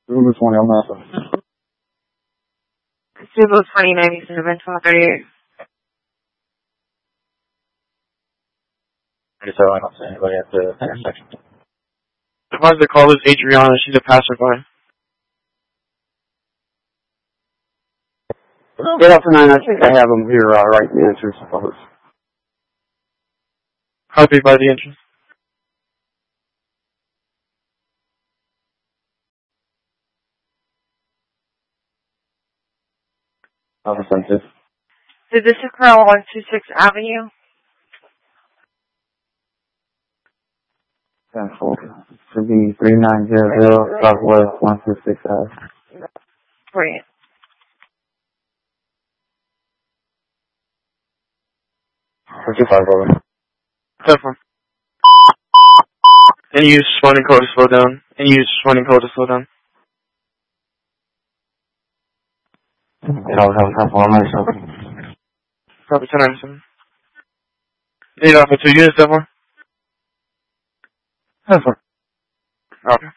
Uber 20 on that. Subaru 2097, 1238. So I don't see anybody at the intersection. Advise the call is Adriana. She's a passerby. Get up to 9. I think I have them here right in the entrance, suppose. Copy by the entrance. Officer. Did this occur on 126 Avenue? 10-4. Should be 3900 Southwest 126 Ave. Great. What's your 5 over? 10-4. And use running code to slow down. It always has a couple of minutes open. Copy 1097. Need off for 2 units, 10-4. 10-4. Okay.